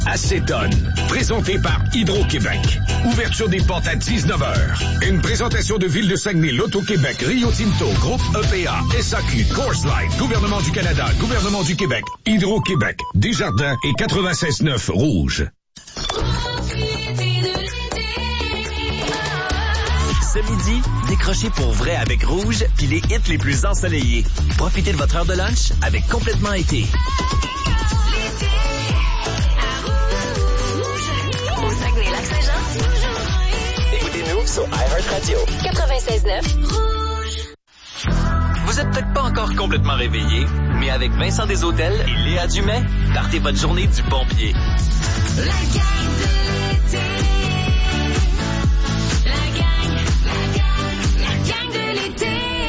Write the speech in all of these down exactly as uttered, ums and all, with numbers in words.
Acétone, présenté par Hydro-Québec. Ouverture des portes à dix-neuf heures. Une présentation de Ville de Saguenay, L'Auto-Québec, Rio Tinto, Groupe E P A, S A Q, Coors Light, Gouvernement du Canada, Gouvernement du Québec, Hydro-Québec, Desjardins et quatre-vingt-seize neuf Rouge. Ce midi, décrochez pour vrai avec Rouge puis les hits les plus ensoleillés. Profitez de votre heure de lunch avec Complètement été. Écoutez-nous sur iHeartRadio. quatre-vingt-seize neuf Rouge. Vous êtes peut-être pas encore complètement réveillé, mais avec Vincent Desautels et Léa Dumais, partez votre journée du bon pied. La gang de l'été. La gang, la gang, la gang de l'été.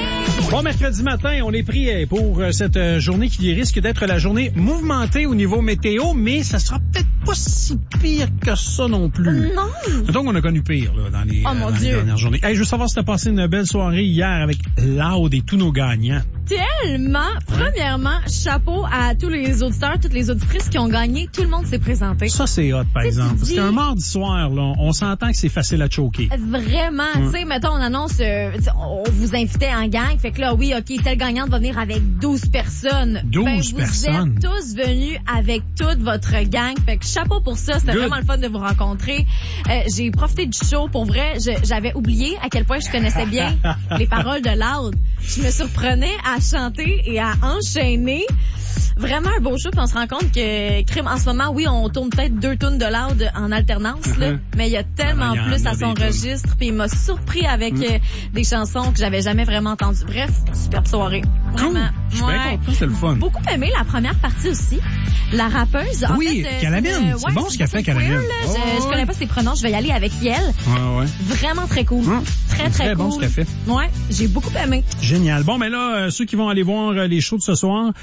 Bon mercredi matin, on est pris pour cette journée qui risque d'être la journée mouvementée au niveau météo, mais ça sera peut-être pas si pire que ça non plus. Non. Donc on a connu pire là, dans les, oh, euh, mon dans Dieu. les dernières journées. Hey, je veux savoir si t'as passé une belle soirée hier avec Loud et tous nos gagnants. Tellement. Premièrement, chapeau à tous les auditeurs, toutes les auditrices qui ont gagné. Tout le monde s'est présenté. Ça, c'est hot, par T'sais, exemple. Parce dis... qu'un mardi soir, là, on s'entend que c'est facile à choquer. Vraiment. Mm. Tu sais, mettons, on annonce, euh, on vous invitait en gang. Fait que là, oui, OK, telle gagnante va venir avec douze personnes. douze ben, vous personnes. Vous êtes tous venus avec toute votre gang. Fait que chapeau pour ça. C'était Good. vraiment le fun de vous rencontrer. Euh, j'ai profité du show. Pour vrai, je, j'avais oublié à quel point je connaissais bien les paroles de Loud. Je me surprenais à chanter et à enchaîner. Vraiment un beau show, puis on se rend compte que crime en ce moment, oui, on tourne peut-être deux tunes de Loud en alternance, uh-huh. là, mais il y a tellement ah, plus a à son tunes. registre, puis il m'a surpris avec mm. euh, des chansons que j'avais jamais vraiment entendues. Bref, superbe soirée. Cool. Vraiment. Je suis bien content, c'est le fun. Beaucoup aimé la première partie aussi. La rappeuse. En Oui, fait, euh, Calamine. C'est, euh, C'est ouais, bon ce qu'elle fait, Calamine. queer, là. Oh, je, je ouais. connais pas ses pronoms, je vais y aller avec elle. Ouais, ouais. Vraiment très cool. Hum. Très, très, Très cool. bon ce qu'elle fait. Ouais, j'ai beaucoup aimé. Génial. Bon, mais là, euh, ceux qui vont aller voir euh, les shows de ce soir,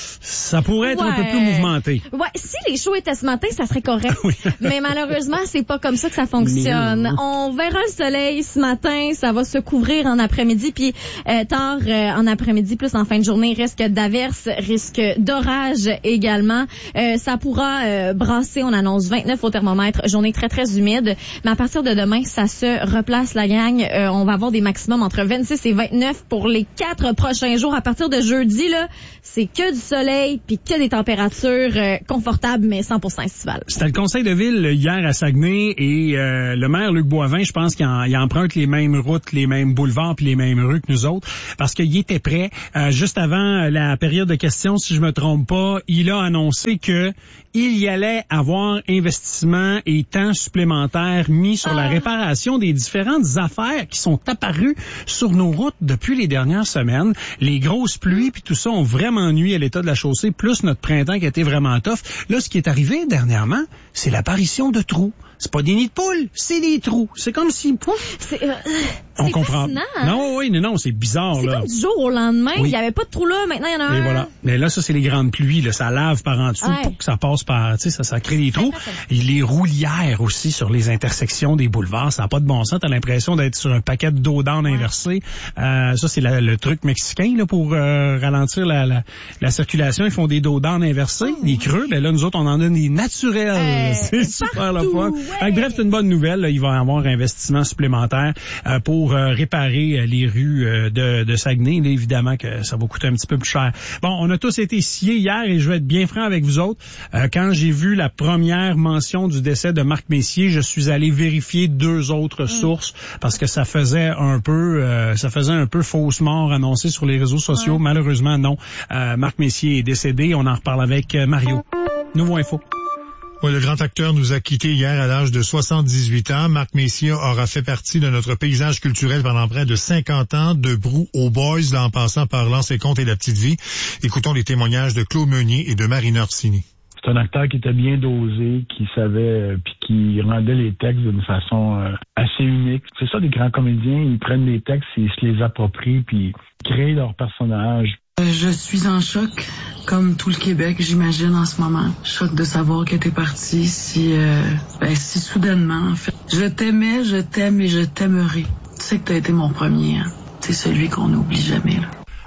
ça pourrait être Ouais. un peu plus mouvementé. Ouais, si les shows étaient ce matin, ça serait correct. Oui. Mais malheureusement, c'est pas comme ça que ça fonctionne. Mais... On verra le soleil ce matin, ça va se couvrir en après-midi, puis euh, tard euh, en après-midi, plus en fin de journée, risque d'averse, risque d'orage également. Euh, ça pourra euh, brasser, on annonce vingt-neuf au thermomètre, journée très très humide. Mais à partir de demain, ça se replace la gang. Euh, on va avoir des maximums entre vingt-six et vingt-neuf pour les quatre prochains jours. À partir de jeudi, là, c'est que du soleil puis que des températures euh, confortables, mais cent pour cent estivales. C'était le conseil de ville hier à Saguenay et euh, le maire Luc Boivin, je pense qu'il en, il emprunte les mêmes routes, les mêmes boulevards puis les mêmes rues que nous autres parce qu'il était prêt. Euh, juste avant la période de questions, si je me trompe pas, il a annoncé que il y allait avoir investissement et temps supplémentaire mis sur ah. la réparation des différentes affaires qui sont apparues sur nos routes depuis les dernières semaines. Les grosses pluies puis tout ça ont vraiment nuit à l'état de la chaussée, plus notre printemps qui a été vraiment tough. Là, ce qui est arrivé dernièrement, c'est l'apparition de trous. C'est pas des nids de poules, c'est des trous. C'est comme si... Pouf, c'est euh, on c'est comprend. Fascinant, hein? Non, oui, non, non, c'est bizarre. C'est là. comme du jour au lendemain. Il oui. n'y avait pas de trou là, maintenant il y en a Et un. voilà. Mais là, ça, c'est les grandes pluies. Là. Ça lave par en dessous ouais. pour que ça passe par... Tu sais, ça, ça crée des trous. Et les roulières aussi sur les intersections des boulevards. Ça n'a pas de bon sens. T'as l'impression d'être sur un paquet de dos d'âne ouais. inversé. Euh, ça, c'est la, le truc mexicain là pour euh, ralentir la, la, la circulation. Ils font des dos d'âne inversés, oh, des creux. Mais là, nous autres, on en donne des naturels. Euh, c'est super le fun. Ouais. Bref, c'est une bonne nouvelle. Là, il va y avoir un investissement supplémentaire euh, pour euh, réparer euh, les rues euh, de, de Saguenay. Là, évidemment que ça va coûter un petit peu plus cher. Bon, on a tous été sciés hier et je vais être bien franc avec vous autres. Euh, quand j'ai vu la première mention du décès de Marc Messier, je suis allé vérifier deux autres mmh. sources parce que ça faisait un peu euh, ça faisait un peu fausse mort annoncée sur les réseaux sociaux. Ouais. Malheureusement, non. Euh, Marc Messier est décédé. On en reparle avec Mario. Nouveau info. Oui, le grand acteur nous a quittés hier à l'âge de soixante-dix-huit ans. Marc Messier aura fait partie de notre paysage culturel pendant près de cinquante ans, de Brou aux Boys, en passant par Lancer Compte et La Petite Vie. Écoutons les témoignages de Claude Meunier et de Marina Orsini. C'est un acteur qui était bien dosé, qui savait, euh, puis qui rendait les textes d'une façon euh, assez unique. C'est ça, les grands comédiens, ils prennent les textes, ils se les approprient, puis ils créent leur personnage. Je suis en choc, comme tout le Québec, j'imagine, en ce moment. Choc de savoir que t'es parti si, euh, ben, si soudainement, en fait. Je t'aimais, je t'aime et je t'aimerai. Tu sais que t'as été mon premier, hein. C'est celui qu'on n'oublie jamais, là.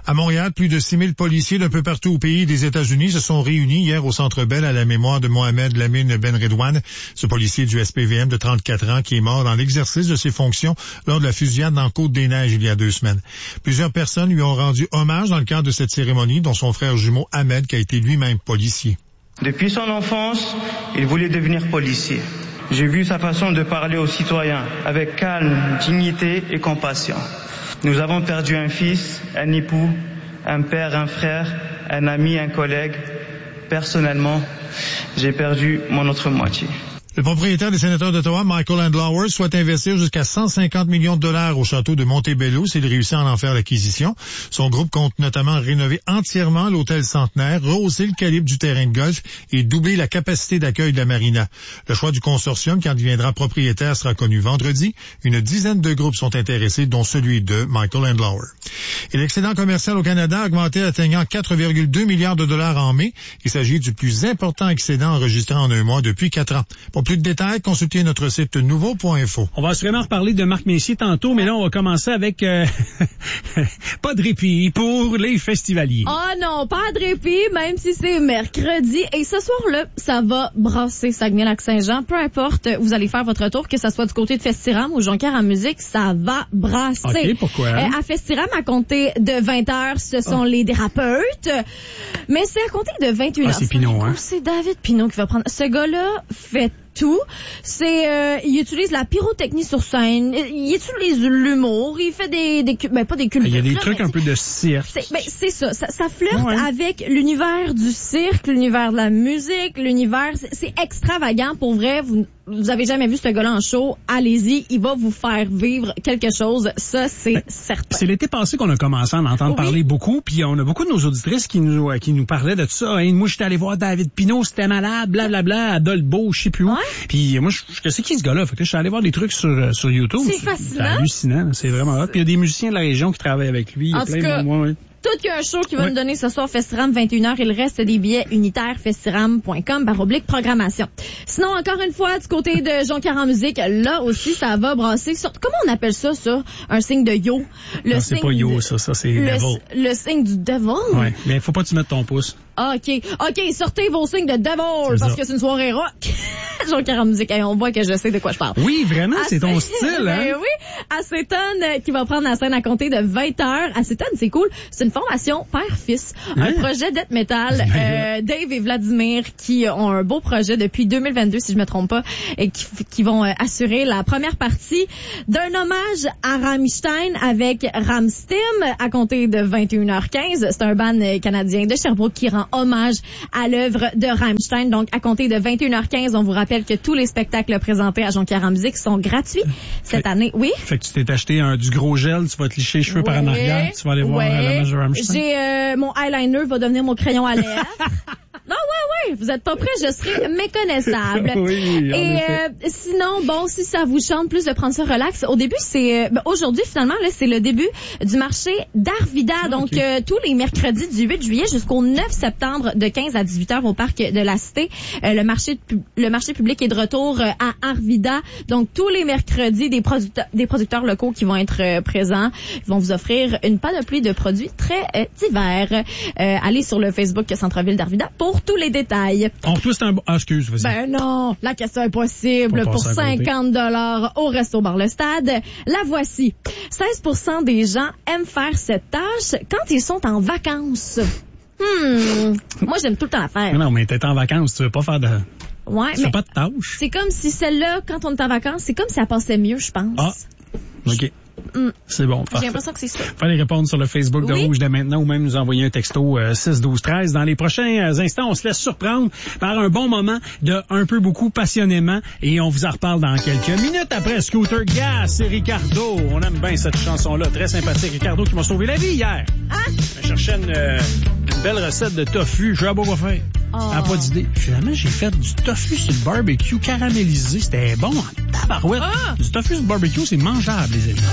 À Montréal, plus de six mille policiers d'un peu partout au pays des États-Unis se sont réunis hier au Centre Bell à la mémoire de Mohamed Lamine Ben Redouane, ce policier du S P V M de trente-quatre ans qui est mort dans l'exercice de ses fonctions lors de la fusillade dans Côte-des-Neiges il y a deux semaines. Plusieurs personnes lui ont rendu hommage dans le cadre de cette cérémonie, dont son frère jumeau Ahmed, qui a été lui-même policier. Depuis son enfance, il voulait devenir policier. J'ai vu sa façon de parler aux citoyens avec calme, dignité et compassion. Nous avons perdu un fils, un époux, un père, un frère, un ami, un collègue. Personnellement, j'ai perdu mon autre moitié. Le propriétaire des Sénateurs d'Ottawa, Michael Andlauer, souhaite investir jusqu'à cent cinquante millions de dollars au château de Montebello s'il réussit à en faire l'acquisition. Son groupe compte notamment rénover entièrement l'hôtel centenaire, rehausser le calibre du terrain de golf et doubler la capacité d'accueil de la marina. Le choix du consortium qui en deviendra propriétaire sera connu vendredi. Une dizaine de groupes sont intéressés, dont celui de Michael Andlauer. Et l'excédent commercial au Canada a augmenté, atteignant quatre virgule deux milliards de dollars en mai. Il s'agit du plus important excédent enregistré en un mois depuis quatre ans. Pour plus de détails, consultez notre site nouveau point info. On va assurément reparler de Marc Messier tantôt, mais là, on va commencer avec euh, pas de répit pour les festivaliers. Oh non, pas de répit, même si c'est mercredi. Et ce soir-là, ça va brasser Saguenay-Lac-Saint-Jean. Peu importe, vous allez faire votre tour, que ça soit du côté de Festiram ou Jonquière en musique, ça va brasser. OK, pourquoi? Euh, à Festiram, à compter de vingt heures, ce sont oh. les dérapeutes. Mais c'est à compter de vingt et une heures. Ah, c'est Pinot, hein? C'est David Pinot qui va prendre. Ce gars-là fait tout. C'est, euh, il utilise la pyrotechnie sur scène, il utilise l'humour, il fait des, des ben pas des cultes. Il y a des là, trucs un peu de cirque. C'est, ben, c'est ça, ça, ça flirte ouais. avec l'univers du cirque, l'univers de la musique, l'univers, c'est, c'est extravagant pour vrai. Vous, vous avez jamais vu ce gars-là en show, allez-y, il va vous faire vivre quelque chose, ça c'est ben, certain. C'est l'été passé qu'on a commencé à en entendre oui. parler beaucoup, puis on a beaucoup de nos auditrices qui nous, qui nous parlaient de tout ça. Hey, moi, j'étais allé voir David Pinot, c'était malade, blablabla, à Dolbeau, je sais plus où. Ouais. Puis moi, je, je sais qui ce gars-là. Fait que je suis allé voir des trucs sur, sur YouTube. C'est fascinant. C'est hallucinant. C'est vraiment hot. Puis il y a des musiciens de la région qui travaillent avec lui. Il y a en plein tout cas, de moi, ouais. Tout qu'il y a un show qui va ouais. nous donner ce soir, Festiram, vingt et une heures, et le reste des billets unitaires, festiram point com, barre oblique, programmation. Sinon, encore une fois, du côté de Jonquière en musique, là aussi, ça va brasser. Sur, comment on appelle ça, ça? Un signe de yo? Le non, c'est pas yo, de, ça, ça, c'est le, devil. Le signe du devil? Ouais, mais faut pas que tu mettes ton pouce. Ah, OK. OK, sortez vos signes de devil, parce que c'est une soirée rock. Jonquière en musique, hey, on voit que je sais de quoi je parle. Oui, vraiment, c'est ton style, hein? Ben oui. Acétone, qui va prendre la scène à compter de vingt heures. Acétone, c'est cool. C'est une formation père-fils. Hein? Un projet death metal. Euh, Dave et Vladimir, qui ont un beau projet depuis deux mille vingt-deux, si je me trompe pas, et qui, qui vont assurer la première partie d'un hommage à Rammstein avec Rammstein à compter de vingt et une heures quinze. C'est un band canadien de Sherbrooke qui rend hommage à l'œuvre de Rammstein. Donc, à compter de vingt et une heures quinze, on vous rappelle que tous les spectacles présentés à Jonquière en musique sont gratuits cette fait, année. Oui. Fait que tu t'es acheté un, du gros gel, tu vas te licher les cheveux ouais, par en arrière, tu vas aller voir ouais. l'hommage de Rammstein. J'ai euh, mon eyeliner va devenir mon crayon à lèvres. Non, ouais, ouais, vous êtes pas prêts, je serai méconnaissable. Oui, et euh, sinon, bon, si ça vous chante plus de prendre ça relax, au début, c'est... Ben, aujourd'hui, finalement, là, c'est le début du marché d'Arvida. Ah, donc, okay. euh, tous les mercredis du huit juillet jusqu'au neuf septembre de quinze à dix-huit heures au parc de la Cité. Euh, le marché de, le marché public est de retour euh, à Arvida. Donc, tous les mercredis, des producteurs, des producteurs locaux qui vont être euh, présents. Ils vont vous offrir une panoplie de produits très euh, divers. Euh, allez sur le Facebook Centre-Ville d'Arvida pour tous les détails. On retrouve un... Ah, excuse, vas-y. Ben non, la question est possible pour cinquante dollars au Resto Bar Le Stade. La voici. seize pour cent des gens aiment faire cette tâche quand ils sont en vacances. Hmm. Moi, j'aime tout le temps la faire. Non, mais t'es en vacances, tu veux pas faire de... Ouais, tu mais fais pas de tâche. C'est comme si celle-là, quand on est en vacances, c'est comme si elle passait mieux, je pense. Ah, OK. Mm. C'est bon, parfait. J'ai l'impression que c'est ça. Fallait répondre sur le Facebook de oui. Rouge dès maintenant ou même nous envoyer un texto euh, six douze treize. Dans les prochains instants, on se laisse surprendre par un bon moment de un peu beaucoup passionnément et on vous en reparle dans quelques minutes après Scooter Gas et Ricardo. On aime bien cette chanson-là, très sympathique. Ricardo qui m'a sauvé la vie hier. Hein? Je cherchais une, euh, une belle recette de tofu. Je sais pas quoi faire. Oh. Elle n'a pas d'idée. Finalement, j'ai fait du tofu sur le barbecue caramélisé. C'était bon en tabarouette. Ah. Du tofu sur le barbecue, c'est mangeable, les amis.